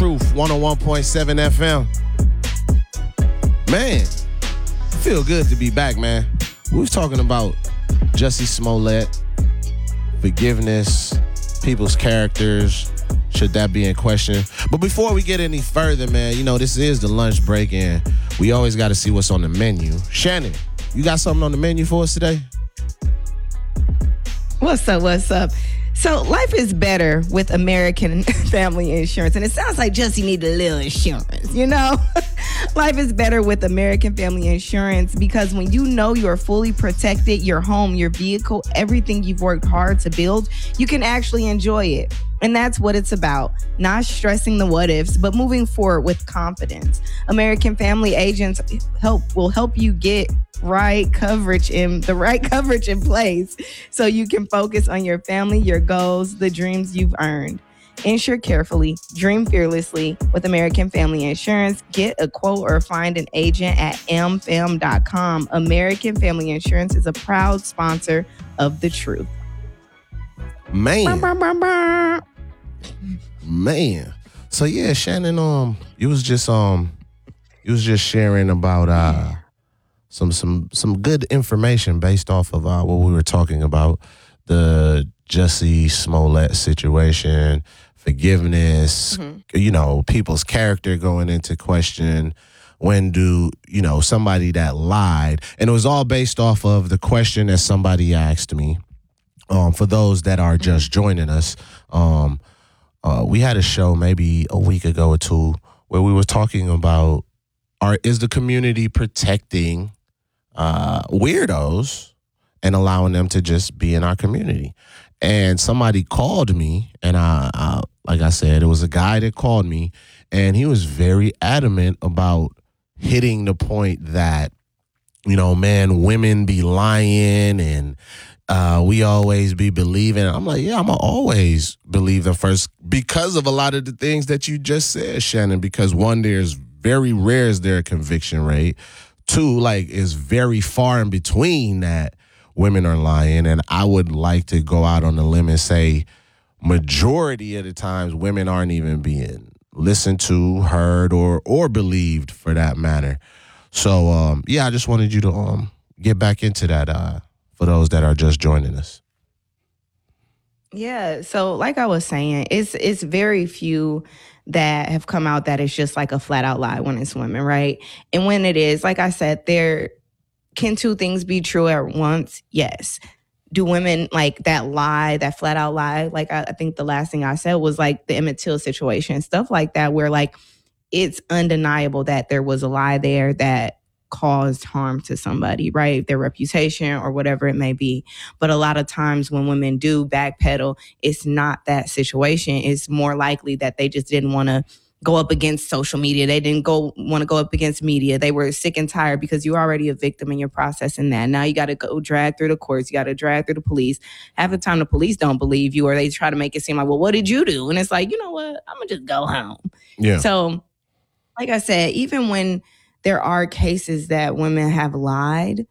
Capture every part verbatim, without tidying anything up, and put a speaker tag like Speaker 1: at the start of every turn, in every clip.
Speaker 1: Truth, one oh one point seven F M. Man, feel good to be back, man. We was talking about Jussie Smollett, forgiveness, people's characters. Should that be in question? But before we get any further, man, you know, this is the lunch break, and we always got to see what's on the menu. Shannon, you got something on the menu for us today?
Speaker 2: What's up, what's up? So life is better with American Family Insurance. And it sounds like Jussie need a little insurance, you know? Life is better with American Family Insurance because when you know you're fully protected, your home, your vehicle, everything you've worked hard to build, you can actually enjoy it. And that's what it's about. Not stressing the what ifs, but moving forward with confidence. American Family agents help will help you get right coverage in the right coverage in place so you can focus on your family, your goals, the dreams you've earned. Insure carefully, dream fearlessly with American Family Insurance. Get a quote or find an agent at m fam dot com. American Family Insurance is a proud sponsor of The Truth.
Speaker 1: Man. Man. So yeah, Shannon, um, you was just um you was just sharing about uh some some some good information based off of uh what we were talking about, the Jussie Smollett situation, forgiveness, mm-hmm. you know, people's character going into question. When do, you know, somebody that lied, and it was all based off of the question that somebody asked me. Um, for those that are just joining us, um, uh, we had a show maybe a week ago or two where we were talking about, are is the community protecting uh, weirdos and allowing them to just be in our community? And somebody called me, and I, I, like I said, it was a guy that called me, and he was very adamant about hitting the point that, you know, man, women be lying and Uh, we always be believing. I'm like, yeah, I'm going to always believe them first because of a lot of the things that you just said, Shannon. Because one, there's very rare is there a conviction rate. Two, like, it's very far in between that women are lying. And I would like to go out on the limb and say majority of the times women aren't even being listened to, heard, or or believed for that matter. So, um, yeah, I just wanted you to um get back into that uh for those that are just joining us.
Speaker 2: Yeah, so like I was saying, it's it's very few that have come out that it's just like a flat out lie when it's women, right? And when it is, like I said, there can two things be true at once? Yes. Do women like that lie, that flat out lie? Like I, I think the last thing I said was like the Emmett Till situation, stuff like that, where like it's undeniable that there was a lie there that caused harm to somebody, right? Their reputation or whatever it may be. But a lot of times when women do backpedal, it's not that situation. It's more likely that they just didn't want to go up against social media. They didn't go want to go up against media. They were sick and tired because you're already a victim and you're processing that. Now you got to go drag through the courts. You got to drag through the police. Half the time the police don't believe you, or they try to make it seem like, well, what did you do? And it's like, you know what? I'm going to just go home.
Speaker 1: Yeah.
Speaker 2: So like I said, even when there are cases that women have lied,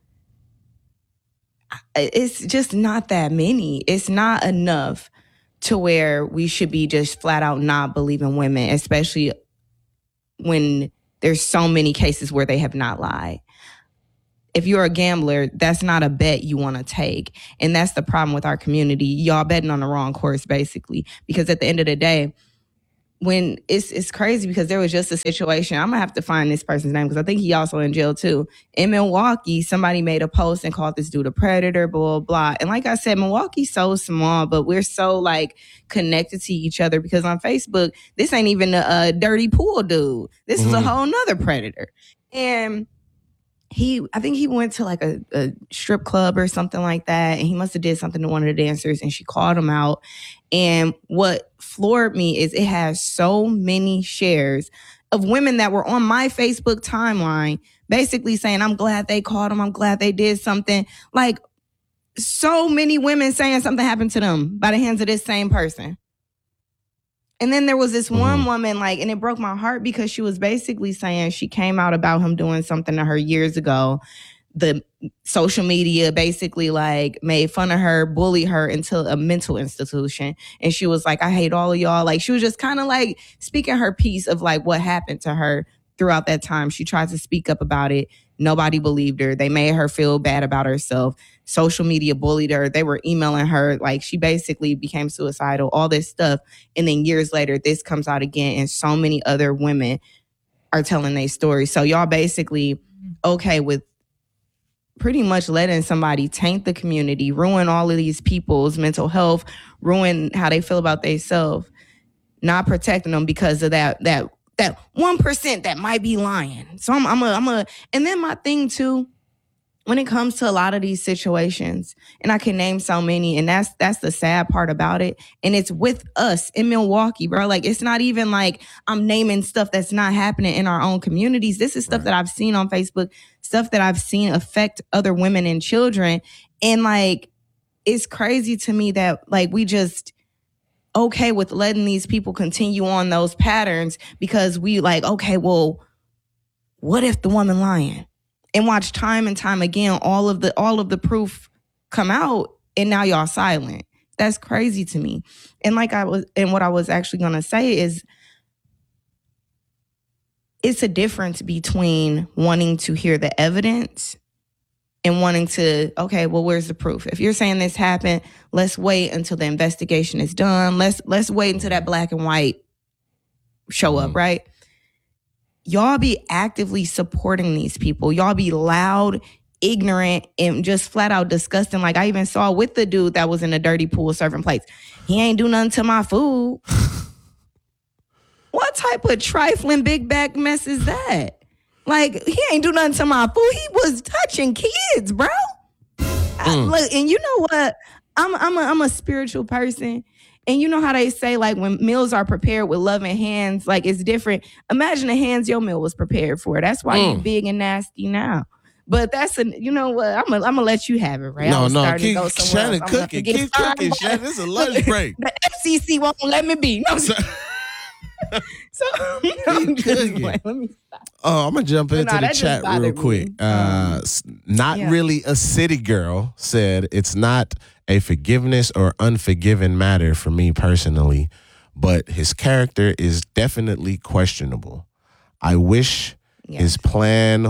Speaker 2: it's just not that many. It's not enough to where we should be just flat out not believing women, especially when there's so many cases where they have not lied. If you're a gambler, that's not a bet you want to take. And that's the problem with our community. Y'all betting on the wrong horse, basically, because at the end of the day, when it's it's crazy because there was just a situation. I'm going to have to find this person's name because I think he also in jail too. In Milwaukee, somebody made a post and called this dude a predator, blah, blah, blah. And like I said, Milwaukee's so small, but we're so like connected to each other because on Facebook, this ain't even a, a dirty pool dude. This mm-hmm. is a whole nother predator. And he, I think he went to like a, a strip club or something like that. And he must have did something to one of the dancers and she called him out. And what floored me is it has so many shares of women that were on my Facebook timeline basically saying, I'm glad they called him. I'm glad they did something. Like so many women saying something happened to them by the hands of this same person. And then there was this mm-hmm. one woman, like, and it broke my heart because she was basically saying she came out about him doing something to her years ago the social media basically like made fun of her, bullied her into a mental institution. And she was like, I hate all of y'all. Like she was just kind of like speaking her piece of like what happened to her throughout that time. She tried to speak up about it. Nobody believed her. They made her feel bad about herself. Social media bullied her. They were emailing her. Like she basically became suicidal, all this stuff. And then years later, this comes out again. And so many other women are telling their story. So y'all basically okay with pretty much letting somebody taint the community, ruin all of these people's mental health, ruin how they feel about themselves, not protecting them because of that that that one percent that might be lying. So I'm I'm a I'm a and then my thing too, when it comes to a lot of these situations, and I can name so many, and that's that's the sad part about it. And it's with us in Milwaukee, bro. Like it's not even like I'm naming stuff that's not happening in our own communities. This is stuff right. that I've seen on Facebook, stuff that I've seen affect other women and children. And like it's crazy to me that like we just okay with letting these people continue on those patterns because we like, okay, well, what if the woman lying? And watch time and time again, all of the all of the proof come out, and now y'all silent. That's crazy to me. And like I was, and what I was actually gonna say is, it's a difference between wanting to hear the evidence and wanting to, okay, well, where's the proof? If you're saying this happened, let's wait until the investigation is done. Let's let's wait until that black and white show up, right? Y'all be actively supporting these people. Y'all be loud, ignorant, and just flat out disgusting. Like I even saw with the dude that was in a dirty pool serving plates. He ain't do nothing to my food. What type of trifling big back mess is that? Like, he ain't do nothing to my food. He was touching kids, bro. Mm. I, look, and you know what? I'm I'm a, I'm a spiritual person. And you know how they say, like, when meals are prepared with loving hands, like, it's different. Imagine the hands your meal was prepared for. That's why mm. you're big and nasty now. But that's, a, you know what? I'm going I'm to let you have it, right?
Speaker 1: No, no, keep Shannon cooking. Keep cooking, Shannon. This is a lunch break.
Speaker 2: The F C C won't let me be. No, so, so I'm just like, let me stop.
Speaker 1: Oh, I'm going to jump into no, the chat real quick. Uh, um, not yeah. really a city girl said it's not a forgiveness or unforgiven matter for me personally, but his character is definitely questionable. I wish yes. his plan,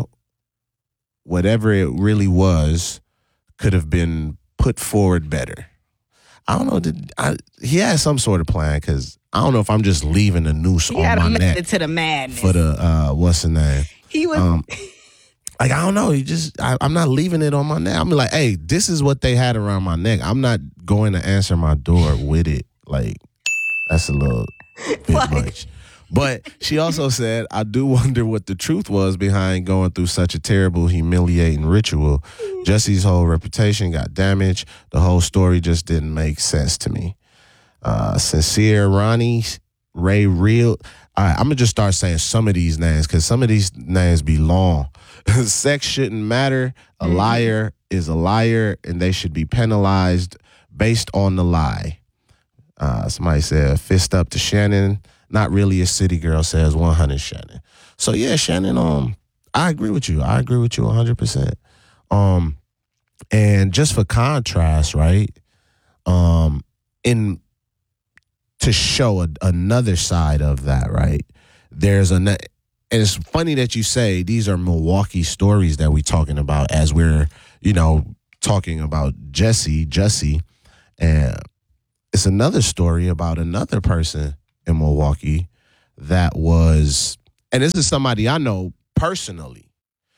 Speaker 1: whatever it really was, could have been put forward better. I don't know. Did I, he had some sort of plan because I don't know if I'm just leaving a noose he on had my a neck
Speaker 2: to the madness
Speaker 1: for the uh, what's the name?
Speaker 2: He was.
Speaker 1: Um, Like, I don't know. You just, I, I'm not leaving it on my neck. I'm like, hey, this is what they had around my neck. I'm not going to answer my door with it. Like, that's a little bit like, much. But she also said, I do wonder what the truth was behind going through such a terrible, humiliating ritual. Jesse's whole reputation got damaged. The whole story just didn't make sense to me. Uh, Sincere Ronnie, Ray Real. All right, I'm going to just start saying some of these names because some of these names be long. Sex shouldn't matter. A mm-hmm. liar is a liar, and they should be penalized based on the lie. Uh, somebody said, fist up to Shannon. Not really a city girl, says one hundred Shannon. So, yeah, Shannon, um, I agree with you. I agree with you one hundred percent. Um, and just for contrast, right, um, in to show a, another side of that, right, there's a... And it's funny that you say these are Milwaukee stories that we're talking about as we're, you know, talking about Jesse, Jesse. And it's another story about another person in Milwaukee that was, and this is somebody I know personally.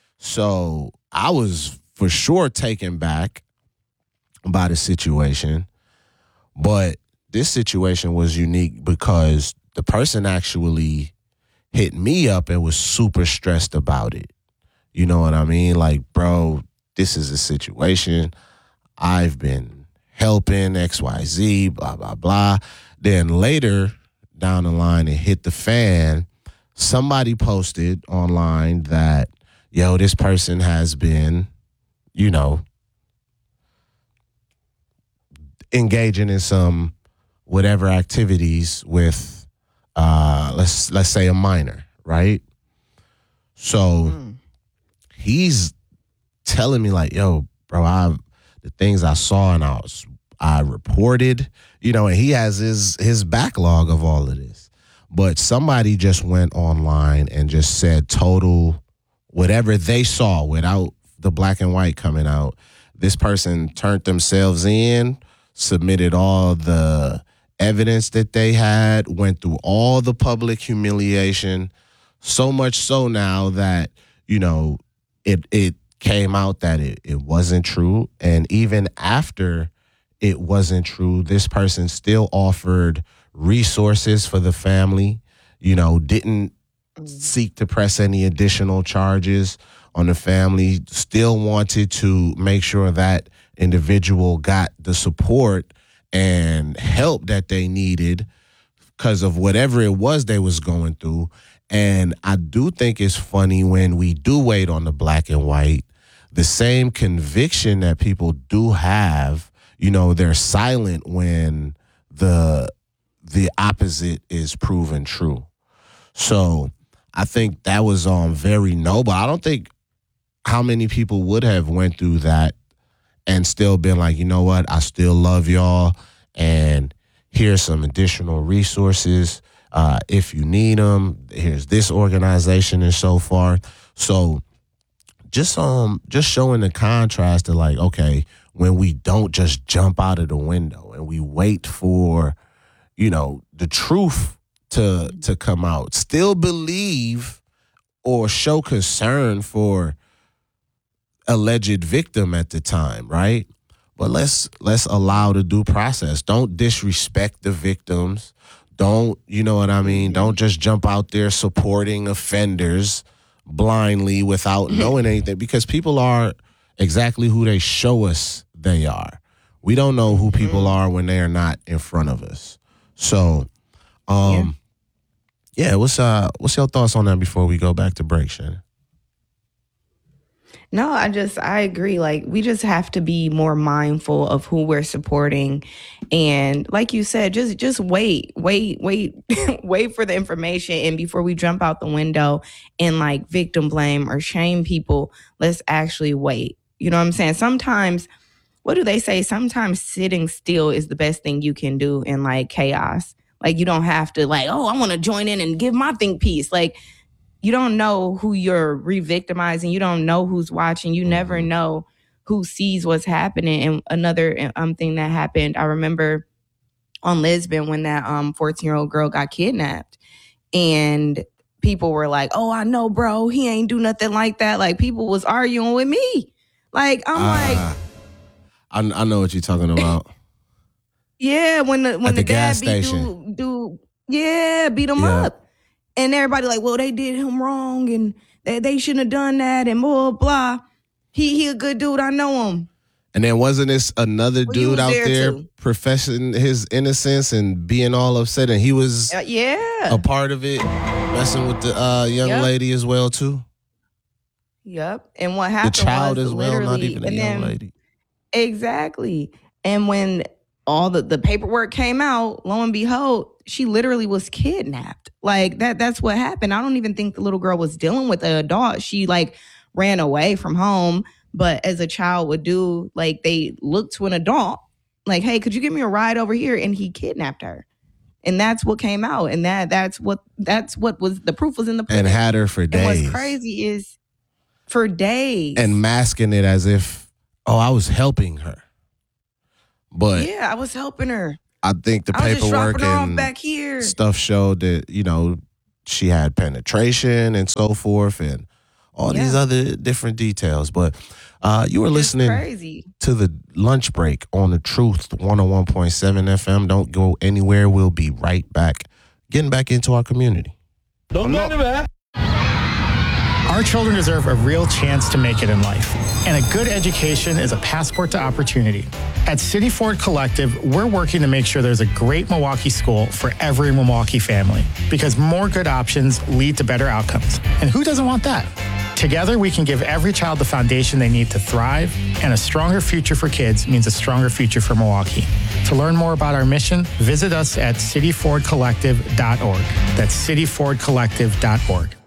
Speaker 1: So I was for sure taken back by the situation. But this situation was unique because the person actually hit me up and was super stressed about it. You know what I mean? Like, bro, this is a situation. I've been helping X Y Z, blah, blah, blah. Then later down the line, it hit the fan. Somebody posted online that, yo, this person has been, you know, engaging in some whatever activities with Uh, let's let's say a minor, right? So mm. he's telling me like, yo, bro, I the things I saw and I was I reported, you know, and he has his his backlog of all of this. But somebody just went online and just said total whatever they saw without the black and white coming out. This person turned themselves in, submitted all the evidence that they had, went through all the public humiliation, so much so now that, you know, it it came out that it, it wasn't true. And even after it wasn't true, this person still offered resources for the family, you know, didn't seek to press any additional charges on the family, still wanted to make sure that individual got the support and help that they needed because of whatever it was they was going through. And I do think it's funny when we do wait on the black and white, the same conviction that people do have, you know, they're silent when the the opposite is proven true. So I think that was um very noble. I don't think how many people would have went through that and still been like, you know what, I still love y'all, and here's some additional resources. Uh, if you need them, here's this organization and so forth. So just um just showing the contrast to like, okay, when we don't just jump out of the window and we wait for, you know, the truth to to come out, still believe or show concern for alleged victim at the time, right? But let's let's allow the due process. Don't disrespect the victims. Don't, you know what I mean? Don't just jump out there supporting offenders blindly without knowing anything, because people are exactly who they show us they are. We don't know who people are when they are not in front of us. So, um, yeah, yeah what's uh what's your thoughts on that before we go back to break, Shannon?
Speaker 2: No, I just, I agree. Like, we just have to be more mindful of who we're supporting. And like you said, just, just wait, wait, wait, wait for the information. And before we jump out the window and like victim blame or shame people, let's actually wait. You know what I'm saying? Sometimes, what do they say? Sometimes sitting still is the best thing you can do in like chaos. Like, you don't have to like, oh, I want to join in and give my think piece. Like, you don't know who you're re-victimizing. You don't know who's watching. You never know who sees what's happening. And another um thing that happened, I remember on Lisbon when that um fourteen-year-old girl got kidnapped. And people were like, oh, I know, bro. He ain't do nothing like that. Like, people was arguing with me. Like, I'm uh, like...
Speaker 1: I, I know what you're talking about.
Speaker 2: Yeah, when the, when
Speaker 1: At
Speaker 2: the,
Speaker 1: the gas
Speaker 2: dad beat
Speaker 1: station.
Speaker 2: dude, dude, yeah, beat him yeah. up. And everybody like, well, they did him wrong and they, they shouldn't have done that and blah, blah. He he a good dude. I know him.
Speaker 1: And then wasn't this another
Speaker 2: well,
Speaker 1: dude out
Speaker 2: there,
Speaker 1: there
Speaker 2: too.
Speaker 1: professing his innocence and being all upset, and he was
Speaker 2: uh, yeah.
Speaker 1: a part of it, messing with the uh, young
Speaker 2: yep.
Speaker 1: lady as well, too?
Speaker 2: Yep. And what happened
Speaker 1: The child
Speaker 2: was
Speaker 1: as well, not even a young
Speaker 2: then,
Speaker 1: lady.
Speaker 2: Exactly. And when all the, the paperwork came out, lo and behold, she literally was kidnapped. Like that, that's what happened. I don't even think the little girl was dealing with an adult. She like ran away from home. But as a child would do, like they looked to an adult like, hey, could you give me a ride over here? And he kidnapped her. And that's what came out. And that that's what that's what was the proof was in the pudding.
Speaker 1: And had her for days.
Speaker 2: And what's crazy is for days.
Speaker 1: And masking it as if, oh, I was helping her. But
Speaker 2: yeah, I was helping her.
Speaker 1: I think the
Speaker 2: I was
Speaker 1: paperwork
Speaker 2: just her
Speaker 1: and
Speaker 2: off back here.
Speaker 1: Stuff showed that, you know, she had penetration and so forth and all yeah. these other different details. But uh, you were listening
Speaker 2: crazy.
Speaker 1: to the lunch break on the Truth one oh one point seven F M. Don't go anywhere. We'll be right back, getting back into our community.
Speaker 3: Don't go anywhere.
Speaker 4: Our children deserve a real chance to make it in life, and a good education is a passport to opportunity. At City Ford Collective, we're working to make sure there's a great Milwaukee school for every Milwaukee family, because more good options lead to better outcomes. And who doesn't want that? Together, we can give every child the foundation they need to thrive, and a stronger future for kids means a stronger future for Milwaukee. To learn more about our mission, visit us at city ford collective dot org. That's city ford collective dot org.